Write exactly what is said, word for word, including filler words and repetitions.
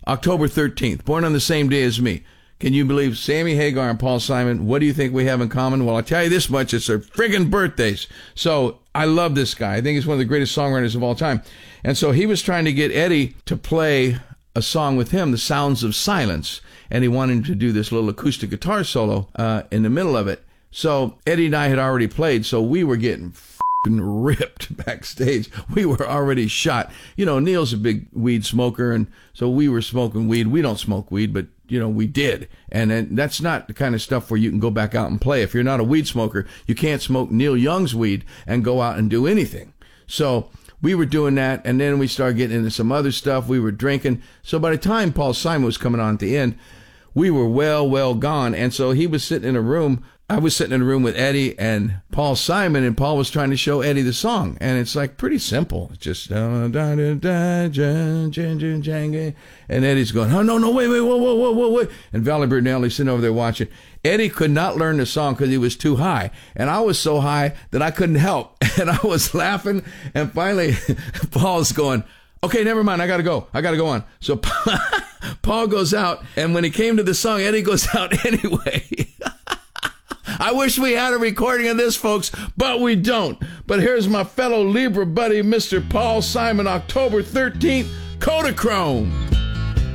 October thirteenth, born on the same day as me. Can you believe Sammy Hagar and Paul Simon? What do you think we have in common? Well, I'll tell you this much. It's their friggin' birthdays. So I love this guy. I think he's one of the greatest songwriters of all time. And so he was trying to get Eddie to play a song with him, The Sounds of Silence. And he wanted him to do this little acoustic guitar solo uh, in the middle of it. So Eddie and I had already played, so we were getting f***ing ripped backstage. We were already shot. You know, Neil's a big weed smoker, and so we were smoking weed. We don't smoke weed, but you know, we did. And, and that's not the kind of stuff where you can go back out and play. If you're not a weed smoker, you can't smoke Neil Young's weed and go out and do anything. So we were doing that, and then we started getting into some other stuff. We were drinking. So by the time Paul Simon was coming on at the end, we were well, well gone. And so he was sitting in a room. I was sitting in a room with Eddie and Paul Simon, and Paul was trying to show Eddie the song. And it's like pretty simple. It's just, uh, da, da, da, jan, jan, jan, jan, and Eddie's going, oh, no, no, wait, wait, whoa, whoa, whoa, whoa, wait. And Valerie Bertinelli's sitting over there watching. Eddie could not learn the song because he was too high. And I was so high that I couldn't help. And I was laughing. And finally, Paul's going, okay, never mind. I got to go. I got to go on. So Paul goes out. And when he came to the song, Eddie goes out anyway. I wish we had a recording of this, folks, but we don't. But here's my fellow Libra buddy, Mister Paul Simon, October thirteenth, Kodachrome.